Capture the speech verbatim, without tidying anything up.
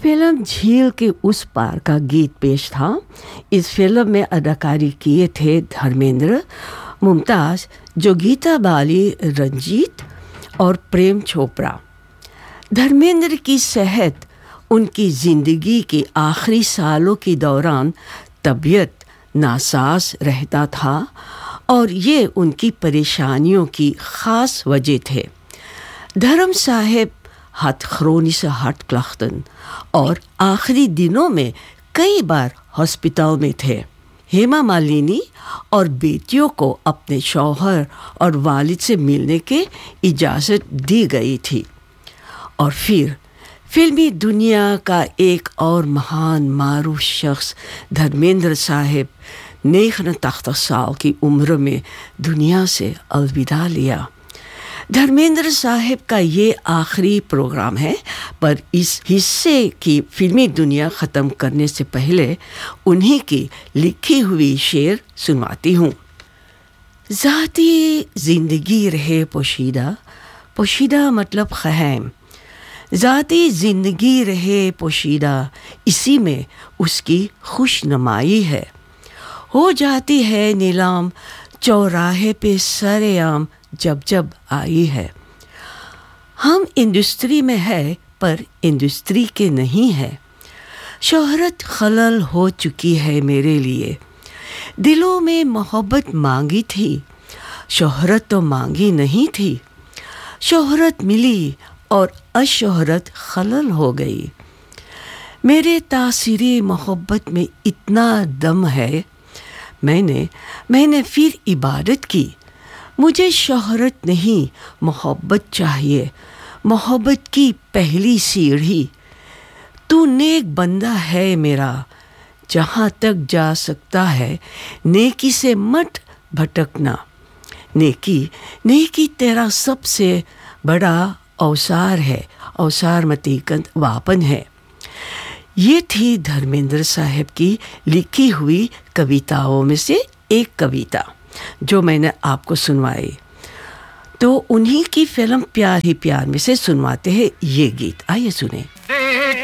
Film झील के उस पार का गीत पेश था। इस फिल्म में अदाकारी किए थे धर्मेंद्र, मुमताज़, जोगीता बाली, रंजीत और प्रेम चोपड़ा। धर्मेंद्र की सेहत उनकी ज़िंदगी के आखिरी सालों के दौरान तबीयत नासाज रहता था और ये उनकी परेशानियों की ख़ास वजह थे। धर्म साहब had chronische hartklachten और आखिरी दिनों में कई बार हॉस्पिटल में थे। हेमा मालिनी और बेटियों को अपने शौहर और वालिद से मिलने के इजाज़त दी गई थी। और फिर फिल्मी दुनिया का एक और महान मारूफ शख्स धर्मेंद्र साहब ने उनतालीस साल की उम्र में दुनिया से अलविदा लिया। धर्मेंद्र साहब का ये आखिरी प्रोग्राम है, पर इस हिस्से की फिल्मी दुनिया ख़त्म करने से पहले उन्हीं की लिखी हुई शेर सुनवाती हूँ। ज़ाती ज़िंदगी रहे पोशीदा, पोशीदा मतलब ख़ैम। ज़ाती ज़िंदगी रहे पोशीदा, इसी में उसकी खुशनुमाई है। हो जाती है नीलाम चौराहे पे सरेआम जब जब आई है। हम इंडस्ट्री में है पर इंडस्ट्री के नहीं है। शोहरत खलल हो चुकी है मेरे लिए। दिलों में मोहब्बत मांगी थी, शोहरत तो मांगी नहीं थी। शोहरत मिली और अशोहरत खलल हो गई। मेरे तासीरे मोहब्बत में इतना दम है, मैंने मैंने फिर इबादत की। मुझे शोहरत नहीं मोहब्बत चाहिए, मोहब्बत की पहली सीढ़ी। तू नेक बंदा है मेरा, जहाँ तक जा सकता है नेकी से मत भटकना। नेकी नेकी तेरा सबसे बड़ा औसार है, औसार मतीकंत वापन है। ये थी धर्मेंद्र साहब की लिखी हुई कविताओं में से एक कविता जो मैंने आपको सुनवाई। तो उन्हीं की फिल्म प्यार ही प्यार में से सुनवाते हैं ये गीत। आइए सुने।